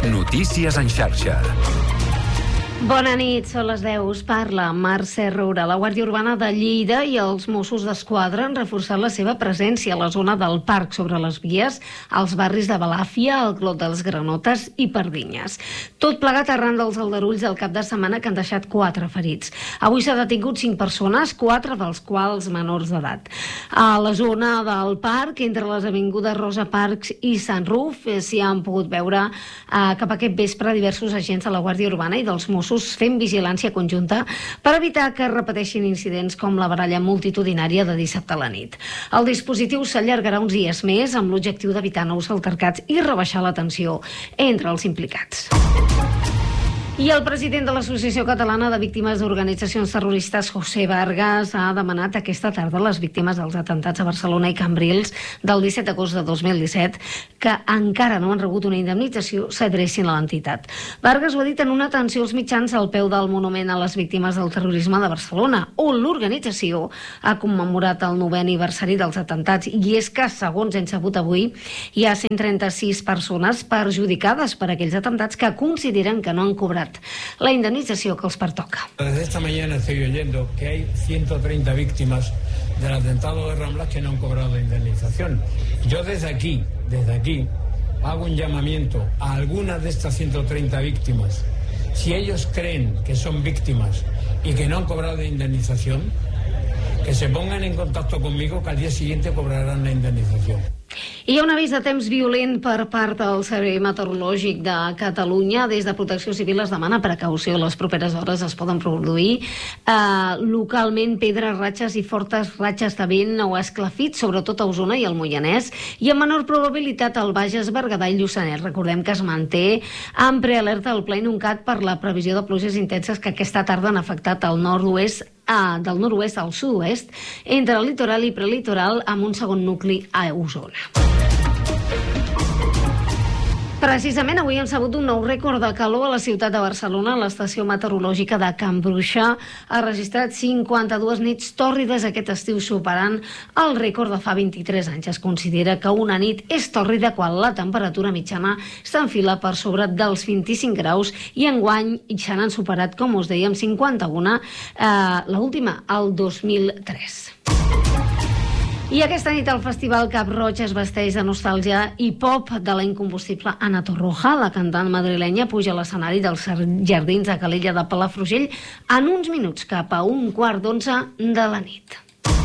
Notícies en xarxa. Bona nit, són les 10. Us parla Mercè Roura. La Guàrdia Urbana de Lleida i els Mossos d'Esquadra han reforçat la seva presència a la zona del parc sobre les vies, als barris de Balàfia, el Clot dels Granotes i Pardinyes. Tot plegat arran dels aldarulls del cap de setmana que han deixat 4 ferits. Avui s'ha detingut 5 persones, 4 dels quals menors d'edat. A la zona del parc, entre les avingudes Rosa Parks i Sant Ruf, s'hi han pogut veure cap a aquest vespre diversos agents de la Guàrdia Urbana i dels Mossos fent vigilància conjunta per evitar que es repeteixin incidents com la baralla multitudinària de dissabte a la nit. El dispositiu s'allargarà uns dies més amb l'objectiu d'evitar nous altercats i rebaixar la tensió entre els implicats. I el president de l'Associació Catalana de Víctimes d'Organitzacions Terroristes, José Vargas, ha demanat aquesta tarda a les víctimes dels atemptats a Barcelona i Cambrils del 17 d'agost de 2017 que encara no han rebut una indemnització s'adrecin a l'entitat. Vargas ho ha dit en una atenció als mitjans al peu del monument a les víctimes del terrorisme de Barcelona, on l'organització ha commemorat el 9è aniversari dels atemptats. I és que, segons hem sabut avui, hi ha 136 persones perjudicades per aquells atemptats que consideren que no han cobrat la indemnització que els pertoca. Desde esta mañana estoy oyendo que hay 130 víctimas del atentado de Ramblas que no han cobrado indemnización. Yo desde aquí hago un llamamiento a algunas de estas 130 víctimas. Si ellos creen que son víctimas y que no han cobrado indemnización, que se pongan en contacto conmigo, que al día siguiente cobrarán la indemnización. Hi ha un avís de temps violent per part del Servei Meteorològic de Catalunya. Des de Protecció Civil es demana precaució. Les properes hores es poden produir localment pedres, ratxes i fortes ratxes de vent o esclafits, sobretot a Osona i al Moianès, i amb menor probabilitat al Bages, Berguedà i Lluçanès. Recordem que es manté en prealerta al Pla Inuncat per la previsió de pluges intenses que aquesta tarda han afectat el nord-oest, del nord-oest al sud-oest, entre el litoral i prelitoral, amb un segon nucli a Osona. Precisament avui hem sabut un nou rècord de calor a la ciutat de Barcelona. L'estació meteorològica de Can Bruixa ha registrat 52 nits tòrrides aquest estiu, superant el rècord de fa 23 anys. Es considera que una nit és tòrrida quan la temperatura mitjana s'enfila per sobre dels 25 graus i enguany ja n'han superat, com us dèiem, 51, l'última, el 2003. I aquesta nit el Festival Cap Roig es vesteix de nostàlgia i pop de la incombustible Ana Torroja. La cantant madrilenya puja a l'escenari dels Jardins de Calella de Palafrugell en uns minuts, cap a 11:15 de la nit.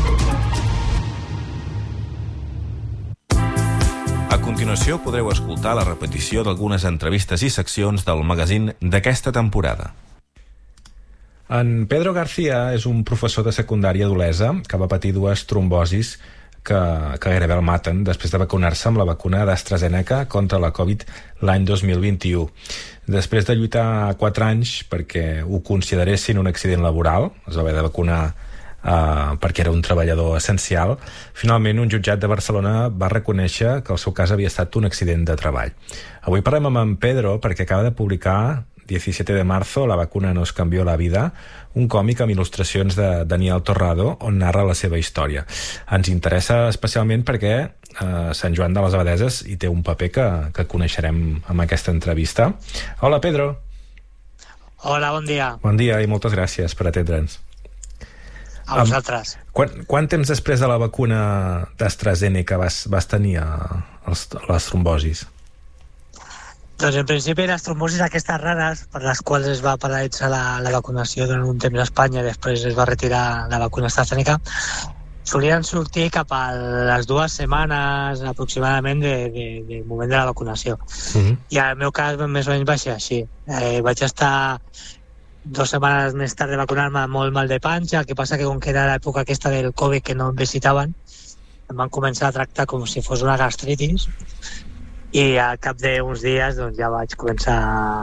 A continuació podreu escoltar la repetició d'algunes entrevistes i seccions del magazín d'aquesta temporada. En Pedro García és un professor de secundària d'Olesa que va patir 2 trombosis que gairebé el maten després de vacunar-se amb la vacuna d'AstraZeneca contra la Covid l'any 2021. Després de lluitar 4 anys perquè ho consideressin un accident laboral, es va haver de vacunar perquè era un treballador essencial, finalment un jutjat de Barcelona va reconèixer que el seu cas havia estat un accident de treball. Avui parlem amb en Pedro perquè acaba de publicar 17 de marzo, La vacuna nos cambió la vida, un còmic amb il·lustracions de Daniel Torrado on narra la seva història. Ens interessa especialment perquè Sant Joan de les Abadesses hi té un paper que coneixerem amb aquesta entrevista. Hola, Pedro. Hola, bon dia. Bon dia i moltes gràcies per atendre'ns. A vosaltres. Quant temps després de la vacuna d'AstraZeneca vas tenir les trombosis? Doncs en principi les trombosis aquestes rares per les quals es va paralitzar la vacunació durant un temps a Espanya i després es va retirar la vacuna AstraZeneca solien sortir cap a les 2 setmanes aproximadament del moment de la vacunació. I al meu cas més o menys va ser així. Vaig estar 2 setmanes més tard de vacunar-me molt mal de panxa, el que passa que com que era l'època aquesta del Covid que no em visitaven, em van començar a tractar com si fos una gastritis i al cap d'uns dies doncs, ja vaig començar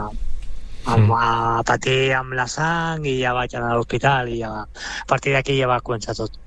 a patir amb la sang i ja vaig anar a l'hospital i ja, a partir d'aquí ja va començar tot.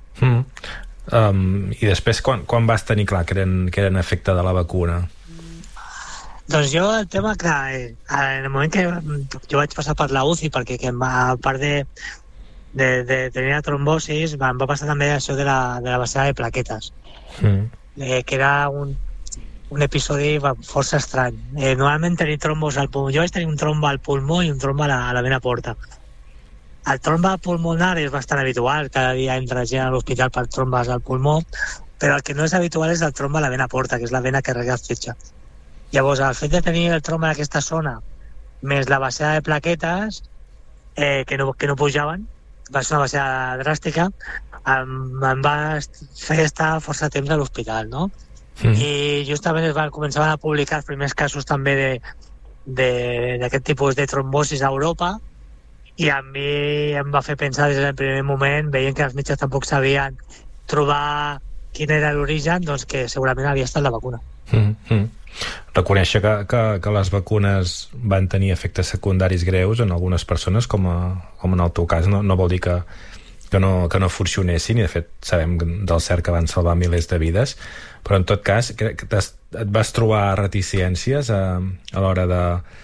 I després quan vas tenir clar que eren efecte de la vacuna? Doncs jo el tema, clar, en el moment que jo vaig passar per la UCI perquè a part de tenir la trombosis em va passar també això de la baixada de plaquetes, que era un episodi força estrany. Normalment tenir trombos al pulmó. Jo vaig tenir un trombo al pulmó i un trombo a la vena porta. El trombo pulmonar és bastant habitual, cada dia entra gent a l'hospital per trombes al pulmó, però el que no és habitual és el trombo a la vena porta, que és la vena que rega el fetge. Llavors, el fet de tenir el trombo en aquesta zona, més la baixada de plaquetes, que no pujaven, va ser una baixada dràstica, em va fer estar força temps a l'hospital, no? I justament començaven a publicar els primers casos també d'aquest tipus de trombosis a Europa, i a mi em va fer pensar des del primer moment, veient que els metges tampoc sabien trobar quin era l'origen, doncs que segurament havia estat la vacuna. Reconèixer que les vacunes van tenir efectes secundaris greus en algunes persones, com en el teu cas, no vol dir que no funcionessin, i de fet sabem del cert que van salvar milers de vides, però en tot cas crec que et vas trobar reticències a l'hora de...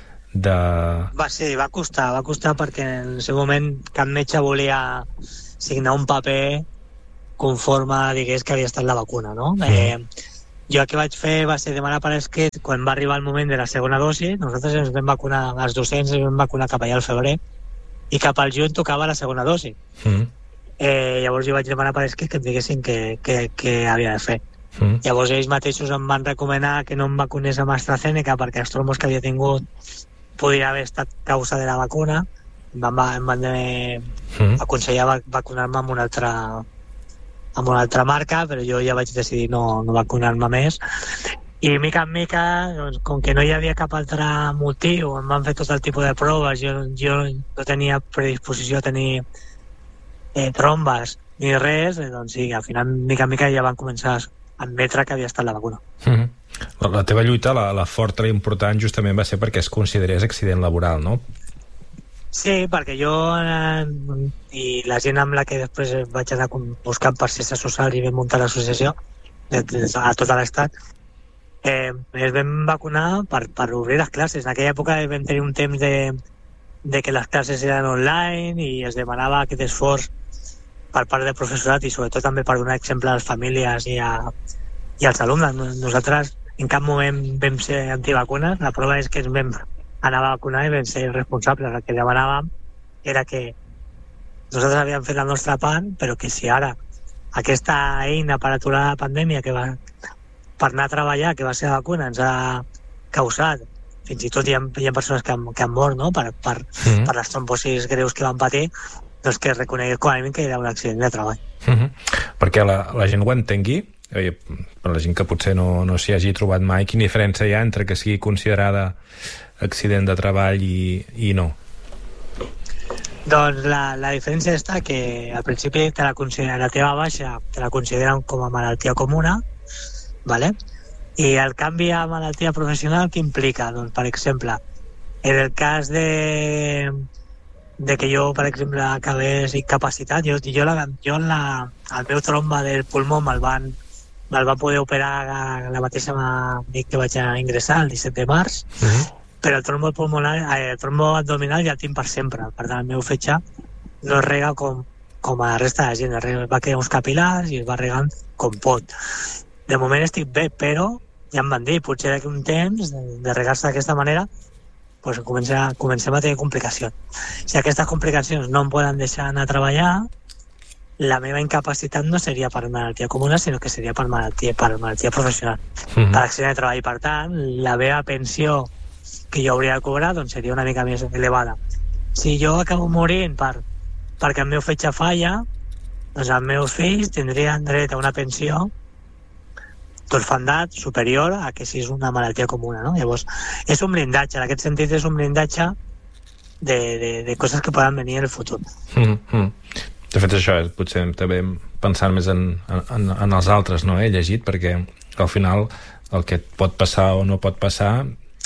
Va costar perquè en el seu moment cap metge volia signar un paper conforme digués que havia estat la vacuna, no? Jo el que vaig fer va ser demanar per escrit quan va arribar el moment de la segona dosi. Nosaltres ens vam vacunar, els docents ens vam vacunar cap allà al febrer, i cap al juny tocava la segona dosi. Llavors jo vaig demanar per escrit que em diguessin què havia de fer. Llavors ells mateixos em van recomanar que no em vacunés amb AstraZeneca perquè els trombos que havia tingut podria haver estat causa de la vacuna. Em van aconsellar vacunar-me amb una altra marca, però jo ja vaig decidir no vacunar-me més. I mica en mica, doncs, com que no hi havia cap altre motiu, em van fer tot el tipus de proves, jo no tenia predisposició a tenir trombes ni res, doncs sí, al final mica en mica ja van començar a admetre que havia estat la vacuna. La teva lluita, la forta i important, justament va ser perquè es considerés accident laboral, no? Sí, perquè jo i la gent amb la que després vaig anar buscant per ser social i vam muntar l'associació a tot l'estat, es vam vacunar per obrir les classes. En aquella època vam tenir un temps de que les classes eren online i es demanava aquest esforç per part del professorat i sobretot també per donar exemple a les famílies i als alumnes. Nosaltres en cap moment vam ser antivacunes, la prova és que ens vam anar a vacunar i vam ser responsables. El que demanàvem era que nosaltres havíem fet la nostra part, però que si ara aquesta eina per aturar la pandèmia per anar a treballar, que va ser la vacuna, ens ha causat, fins i tot hi ha persones que han mort, no? per les trombosis greus que van patir, doncs que reconegués com a mínim que era un accident de treball. Perquè la gent ho entengui, per la gent que potser no s'hi hagi trobat mai, quina diferència hi ha entre que sigui considerada accident de treball i no? Doncs la diferència està que al principi la teva baixa te la consideren com a malaltia comuna, ¿vale? I el canvi a malaltia professional què implica? Doncs, per exemple, en el cas de que jo, per exemple, acabés incapacitat, el meu tromba del pulmó me'l van poder operar la mateixa nit que vaig ingressar, el 17 de març, però el trombo abdominal ja el tinc per sempre. Per tant, el meu fetge no es rega com a la resta de gent, va quedar uns capil·lars i es va regant com pot. De moment estic bé, però ja em van dir, potser d'aquí un temps de regar-se d'aquesta manera doncs comencem a tenir complicacions. Si aquestes complicacions no em poden deixar anar a treballar, la meva incapacitat no seria per malaltia comuna, sinó que seria per malaltia professional, per accident de treball. Per tant, la meva pensió que jo hauria de cobrar doncs seria una mica més elevada. Si jo acabo morint perquè el meu fetge falla, doncs els meus fills tindrien dret a una pensió d'orfandat superior a que si és una malaltia comuna, no? Llavors, és un blindatge, en aquest sentit és un blindatge de coses que poden venir en el futur. De fet, això és potser també pensant més en els altres, no? He llegit, perquè al final el que et pot passar o no pot passar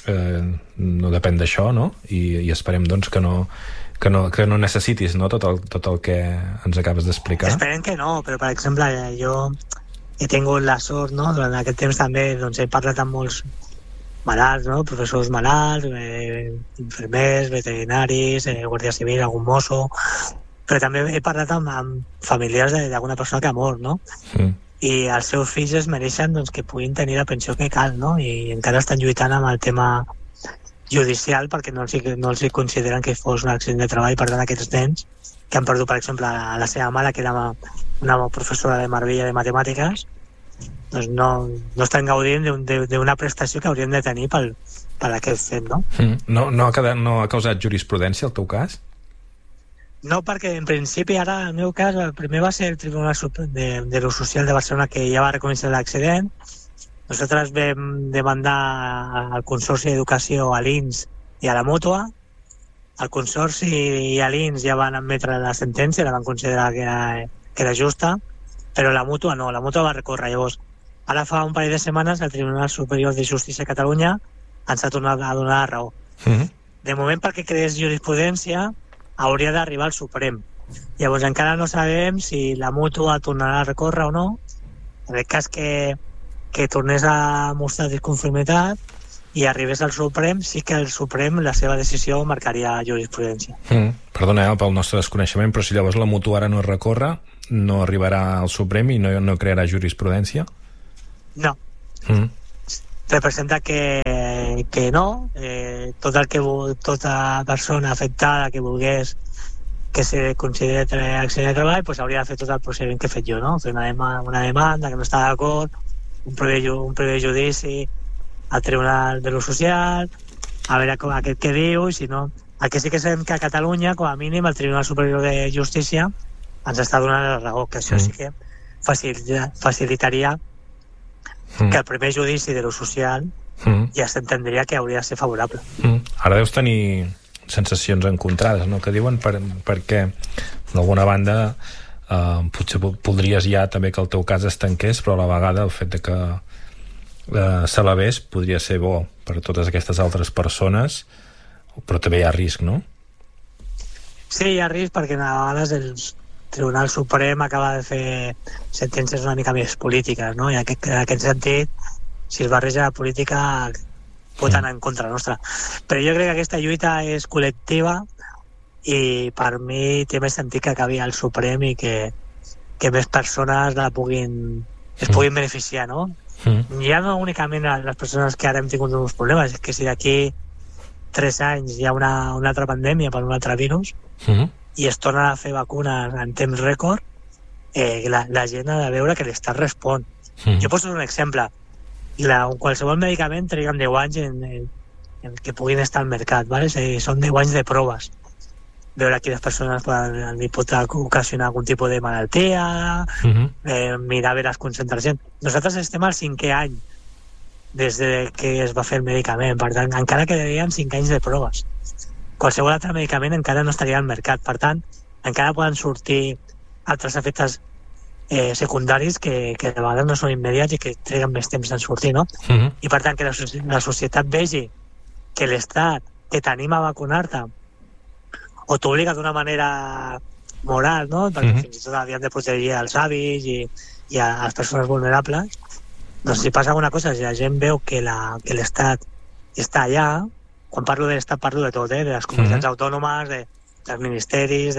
no depèn d'això, no? I esperem doncs que no necessitis, no, tot el que ens acabes d'explicar. Esperem que no, però per exemple jo he tingut la sort, no? Durant aquest temps també doncs, he parlat amb molts malalts, no? Professors malalts, infermers, veterinaris, guàrdia civil, algun mosso, però també he parlat amb familiars d'alguna persona que ha mort, no? i els seus fills es mereixen doncs, que puguin tenir la pensió que cal, no? I encara estan lluitant amb el tema judicial perquè no els consideren que fos un accident de treball. Per tant, aquests nens que han perdut, per exemple, a la seva mare, que era una professora de Marbella de matemàtiques, doncs no estan gaudint d'una prestació que haurien de tenir per aquest fet, no? No ha causat jurisprudència el teu cas? No, perquè en principi ara, en el meu cas, el primer va ser el Tribunal de lo Social de Barcelona, que ja va reconèixer l'accident. Nosaltres vam demandar al Consorci d'Educació, a l'INS i a la Mútua. El Consorci i a l'INS ja van admetre la sentència, la van considerar que era justa, però la Mútua no, la Mútua va recórrer. Llavors, ara fa un parell de setmanes el Tribunal Superior de Justícia de Catalunya ens ha tornat a donar la raó. De moment, perquè creés jurisprudència, hauria d'arribar al Suprem. Llavors encara no sabem si la Mútua tornarà a recórrer o no. En el cas que tornés a mostrar disconformitat i arribés al Suprem, sí que el Suprem, la seva decisió, marcaria jurisprudència. Perdona, pel nostre desconeixement, però si llavors la Mútua ara no recorre, no arribarà al Suprem i no crearà jurisprudència? No. Representa que no. Tota persona afectada que volgués que se consideri accident de treball, pues hauria de fer tot el procediment que he fet jo, no? Fer una demanda, que no està d'acord, un previ judici al Tribunal de lo Social, a veure aquest què diu, i si no... El que sí que sabem que a Catalunya, com a mínim, el Tribunal Superior de Justícia ens està donant la raó, que això sí que facilitaria que el primer judici de lo social ja s'entendria que hauria de ser favorable. Ara deus tenir sensacions encontrades, no?, que diuen, perquè d'alguna banda potser podries ja també que el teu cas es tanqués, però a la vegada el fet de que s'elevés podria ser bo per a totes aquestes altres persones, però també hi ha risc, no? Sí, hi ha risc perquè a vegades el Tribunal Suprem acaba de fer sentències una mica més polítiques, no? I en aquest sentit, si es barreja la política, pot anar en contra nostra. Però jo crec que aquesta lluita és col·lectiva i per mi té més sentit que acabi al Suprem i que més persones es puguin beneficiar, no? Ja no únicament les persones que ara hem tingut uns problemes, és que si d'aquí 3 anys hi ha una altra pandèmia per un altre virus i es torna a fer vacunes en temps rècord, la gent ha de veure que l'Estat respon. Jo poso un exemple. Qualsevol medicament triguen 10 anys en que puguin estar al mercat, ¿vale? Són 10 anys de proves. Veure a quines persones li pot ocasionar algun tipus de malaltia, mirar bé les concentracions. Nosaltres estem al 5è any des que es va fer el medicament, per tant, encara quedarien 5 anys de proves. Qualsevol altre medicament encara no estaria al mercat, per tant, encara poden sortir altres efectes secundaris que de vegades no són immediats i que triguen més temps en sortir, no? I per tant, que la societat vegi que l'Estat que t'anima a vacunar-te o t'obliga d'una manera moral, no? Perquè fins i tot havien de protegir els avis i a les persones vulnerables. Doncs si passa alguna cosa, si la gent veu que l'Estat està allà, quan parlo de l'Estat parlo de tot, de les comunitats autònomes, dels ministeris,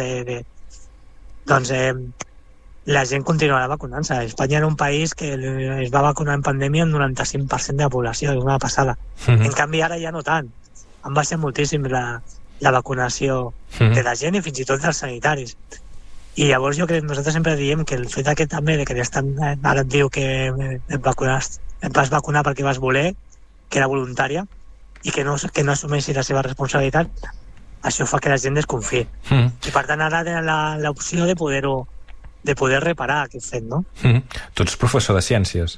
doncs la gent continuarà vacunant-se. Espanya era un país que es va vacunar en pandèmia un 95% de la població, és una passada. En canvi ara ja no tant. Han baixat moltíssim la vacunació de la gent i fins i tot dels sanitaris. I llavors jo crec que nosaltres sempre diem que el fet aquest també de que l'Estat ara et diu que et vas vacunar perquè vas voler, que era voluntària, i que no assumeixi la seva responsabilitat, això fa que la gent desconfiï. I per tant ara tenen l'opció de poder reparar aquest fet, no? Tu ets professor de ciències.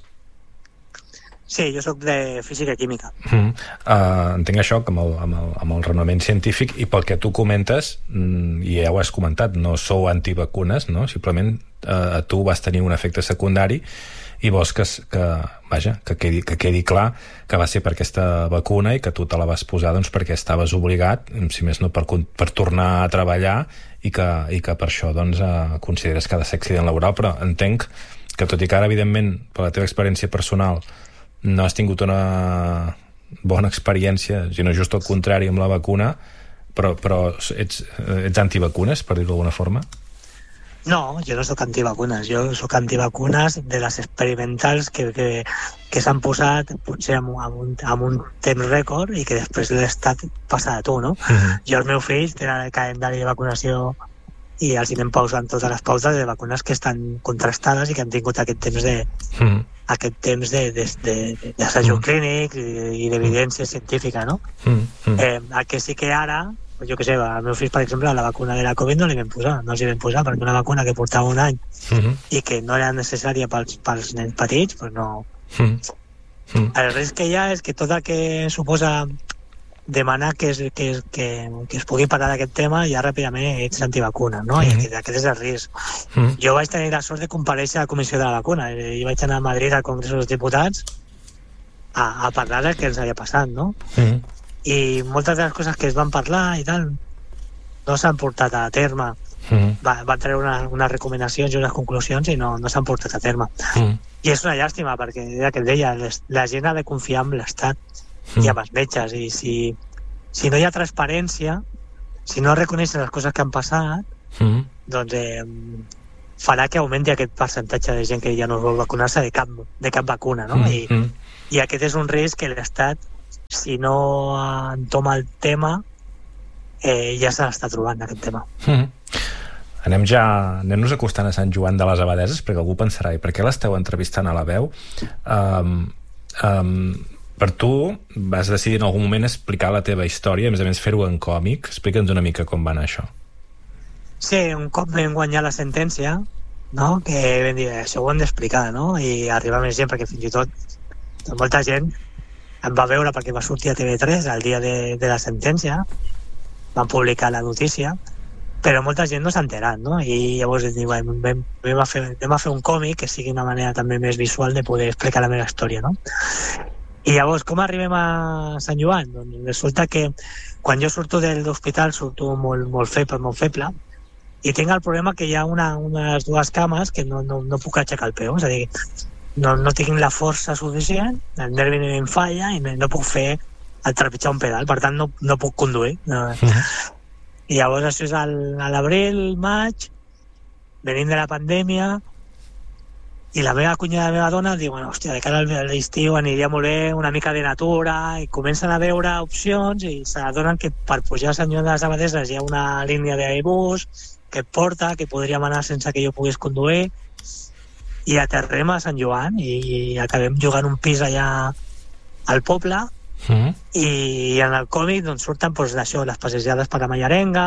Sí, jo sóc de física i química. Entenc això amb el raonament científic, i pel que tu comentes, i ja ho has comentat, no sou antivacunes, no? Simplement tu vas tenir un efecte secundari i vols que quedi clar que va ser per aquesta vacuna i que tu te la vas posar doncs, perquè estaves obligat, si més no per tornar a treballar, i que per això doncs, consideres que ha de ser accident laboral. Però entenc que, tot i que ara evidentment per la teva experiència personal no has tingut una bona experiència, sinó just al contrari amb la vacuna, però ets antivacunes, per dir-ho d'alguna forma? No, jo no sóc antivacunes, jo sóc antivacunes de les experimentals que s'han posat potser amb un temps rècord i que després l'Estat passa de tu, no? Jo, els meus fills tenen el calendari de vacunació i els anem pausant totes les pautes de vacunes que estan contrastades i que han tingut aquest temps d'assaig clínic i d'evidència científica, no? El que sí que ara, jo què sé, al meu fill, per exemple, la vacuna de la Covid no li vam posar, perquè una vacuna que portava un any i que no era necessària pels nens petits, doncs no. El risc que hi ha és que tot el que suposa demanar que es pugui parlar d'aquest tema ja ràpidament ets antivacuna, no? I aquest és el risc. Jo vaig tenir la sort de comparèixer a la comissió de la vacuna i vaig anar a Madrid al Congrés dels Diputats a parlar del que ens havia passat, no? I moltes de les coses que es van parlar i tal no s'han portat a terme. Van treure unes recomanacions i unes conclusions i no s'han portat a terme. I és una llàstima, perquè era que deia, la gent ha de confiar en l'Estat i amb els metges, i si no hi ha transparència, si no reconeixen les coses que han passat, doncs farà que augmenti aquest percentatge de gent que ja no vol vacunar-se de cap vacuna, no? I aquest és un risc que l'Estat, si no entoma el tema, ja se l'està trobant, aquest tema. Anem-nos acostant a Sant Joan de les Abadeses, perquè algú pensarà, i per què l'esteu entrevistant a La Veu? Per tu vas decidir en algun moment explicar la teva història, a més fer-ho en còmic. Explica'ns una mica com va anar això. Sí, un cop vam guanyar la sentència, no? Que vam dir, això ho hem d'explicar, no? I arribar més gent, perquè fins i tot molta gent em va veure perquè va sortir a TV3 el dia de la sentència, van publicar la notícia, però molta gent no s'ha enterat, no? I llavors vam a fer un còmic que sigui una manera també més visual de poder explicar la meva història, no? I llavors, com arribem a Sant Joan? Doncs resulta que quan jo surto de l'hospital surto molt feble, i tinc el problema que hi ha unes dues cames que no puc aixecar el peu, és a dir, no tinc la força suficient, el nervi em falla i no puc fer el trepitjar un pedal, per tant no puc conduir. I llavors això és a l'abril, maig, venint de la pandèmia, i la meva cunyada, la meva dona, diu, bueno, hòstia, de cara a l'estiu aniria molt bé una mica de natura, i comencen a veure opcions i s'adonen que per pujar a Sant Joan de les Abadeses hi ha una línia d'aibús que et porta, que podríem anar sense que jo pogués conduir, i aterrem a Sant Joan i acabem jugant un pis allà al poble, i en el còmic doncs, surten d'això, les passejades per la Mallarenga,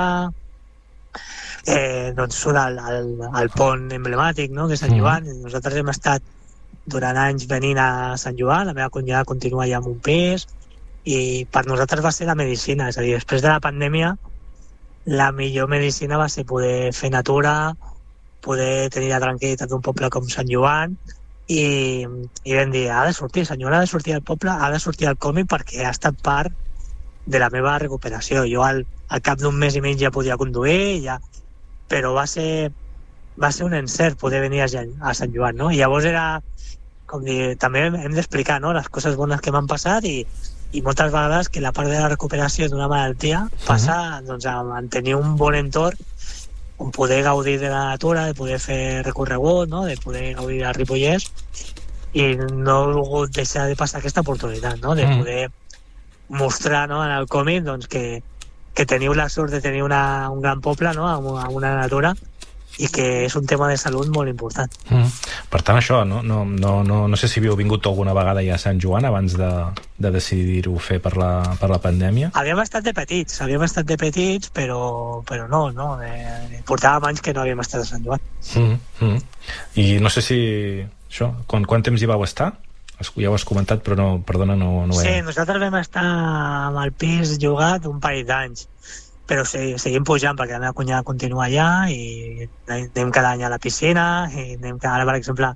doncs surt el pont emblemàtic, no?, de Sant Joan. Nosaltres hem estat durant anys venint a Sant Joan, la meva cunyada continua allà en un pis, i per nosaltres va ser la medicina, és a dir, després de la pandèmia la millor medicina va ser poder fer natura, poder tenir la tranquil·litat d'un poble com Sant Joan, i vam dir, Sant Joan ha de sortir al poble, ha de sortir al còmic perquè ha estat part de la meva recuperació. Jo al cap d'un mes i mig ja podia conduir, però va ser un encert poder venir a Sant Joan, no? I llavors era com dir, també hem d'explicar, no?, les coses bones que m'han passat i moltes vegades que la part de la recuperació d'una malaltia passa doncs, en tenir un bon entorn on poder gaudir de la natura, de poder fer recorregut, no?, de poder gaudir del Ripollès, i no he volgut deixar de passar aquesta oportunitat, no?, de poder mostrar, no?, en el còmic doncs, que teniu la sort de tenir un gran poble, no?, amb una natura, i que és un tema de salut molt important. Per tant, això, no sé si havíeu vingut alguna vegada ja a Sant Joan abans de decidir-ho fer per la pandèmia. Havíem estat de petits, però no. Portàvem anys que no havíem estat a Sant Joan. I no sé si això, quant temps hi vau estar? Ja ho has comentat, però no, perdona, no ho he... Sí, nosaltres vam estar amb el pis llogat un parell d'anys, però seguim pujant perquè la meva cunyada continua allà i anem cada any a la piscina, i anem ara, per exemple,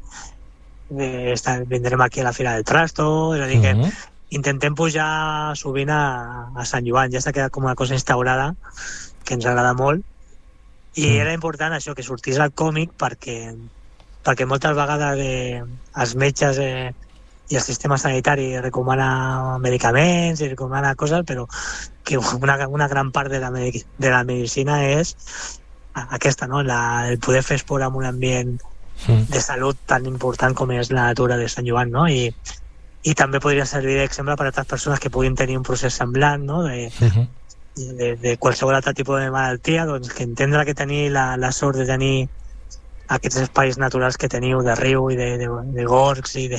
vindrem aquí a la Fira del Trasto, és a dir que intentem pujar sovint a Sant Joan, ja s'ha quedat com una cosa instaurada que ens agrada molt, i era important això, que sortís al còmic perquè moltes vegades els metges i el sistema sanitari recomana medicaments i recomana coses, però que una gran part de la medicina és aquesta, no? El poder fer esport en un ambient de salut tan important com és la natura de Sant Joan, no? I també podria servir d'exemple per a altres persones que puguin tenir un procés semblant, no? De qualsevol altre tipus de malaltia, doncs que entendre que tenir la sort de tenir aquests espais naturals que teniu de riu i de gorgs i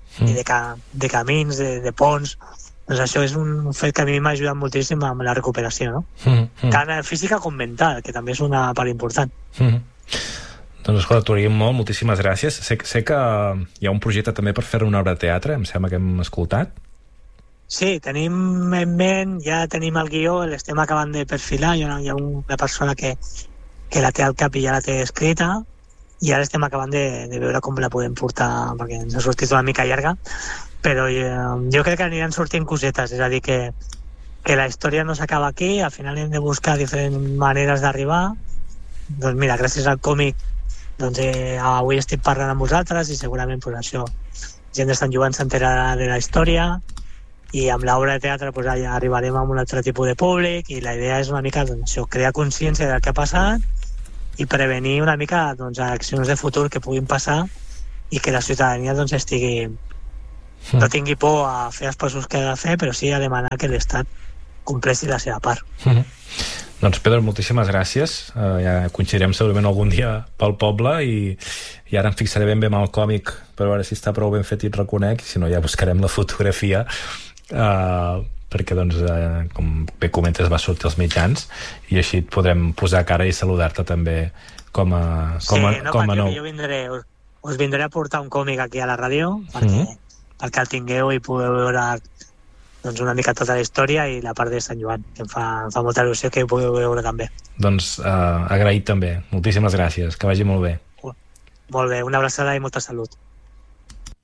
de camins, de ponts, doncs això és un fet que a mi m'ha ajudat moltíssim amb la recuperació, no? Tant física com mental, que també és una part important. Doncs escolta, t'ho agraïm molt, moltíssimes gràcies. Sé que hi ha un projecte també per fer una obra de teatre, em sembla que hem escoltat. Sí, tenim en ment, ja tenim el guió, l'estem acabant de perfilar, hi ha una persona que la té al cap i ja la té escrita, i ara estem acabant de veure com la podem portar, perquè ens ha sortit una mica llarga, però jo crec que aniran sortint cosetes, és a dir, que la història no s'acaba aquí, al final hem de buscar diferents maneres d'arribar. Doncs mira, gràcies al còmic doncs, avui estic parlant amb vosaltres i segurament pues, això, gent de Sant Joan s'enterarà de la història, i amb l'obra de teatre pues, ja arribarem a un altre tipus de públic, i la idea és una mica doncs, això, crear consciència del que ha passat i prevenir una mica doncs, accions de futur que puguin passar i que la ciutadania doncs, no tingui por a fer els passos que ha de fer, però sí a demanar que l'Estat compleixi la seva part. Doncs Pedro, moltíssimes gràcies. Ja coincidirem segurament algun dia pel poble i ara em fixaré ben bé amb el còmic per veure si està prou ben fet i et reconec, i si no ja buscarem la fotografia perquè doncs, com bé comentes, va sortir als mitjans i així et podrem posar cara i saludar-te també com a nou. Jo us vindré a portar un còmic aquí a la ràdio perquè el tingueu i pugueu veure doncs, una mica tota la història i la part de Sant Joan, que em fa molta il·lusió que ho pugueu veure també. Doncs agraït també. Moltíssimes gràcies, que vagi molt bé. Molt bé, una abraçada i molta salut.